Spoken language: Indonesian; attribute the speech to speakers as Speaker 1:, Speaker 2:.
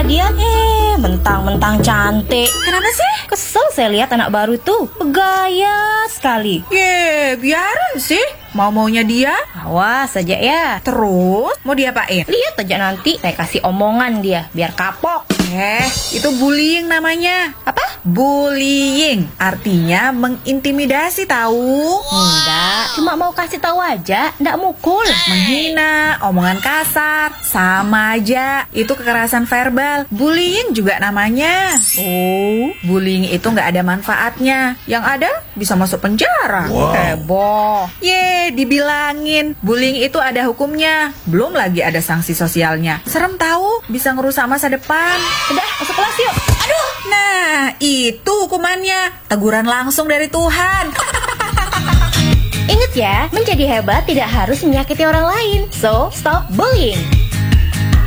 Speaker 1: dia, mentang-mentang cantik.
Speaker 2: Kenapa sih?
Speaker 1: Kesel saya lihat anak baru tuh, bergaya sekali.
Speaker 2: Biarin sih. Mau-maunya dia.
Speaker 1: Awas saja ya.
Speaker 2: Terus mau diapain?
Speaker 1: Lihat aja nanti saya kasih omongan dia, biar kapok.
Speaker 2: Itu bullying namanya.
Speaker 1: Apa?
Speaker 2: Bullying artinya mengintimidasi, tahu?
Speaker 1: Enggak, cuma mau kasih tahu aja, enggak mukul.
Speaker 2: Menghina, omongan kasar, sama aja. Itu kekerasan verbal. Bullying juga namanya.
Speaker 1: Oh,
Speaker 2: Bullying itu nggak ada manfaatnya. Yang ada bisa masuk penjara.
Speaker 1: heboh.
Speaker 2: Dibilangin bullying itu ada hukumnya. Belum lagi ada sanksi sosialnya. Serem tahu, bisa ngerusak masa depan.
Speaker 1: Udah, masuk kelas yuk.
Speaker 2: Aduh, nah itu hukumannya. Teguran langsung dari Tuhan.
Speaker 1: Ingat ya, menjadi hebat tidak harus menyakiti orang lain. So, stop bullying.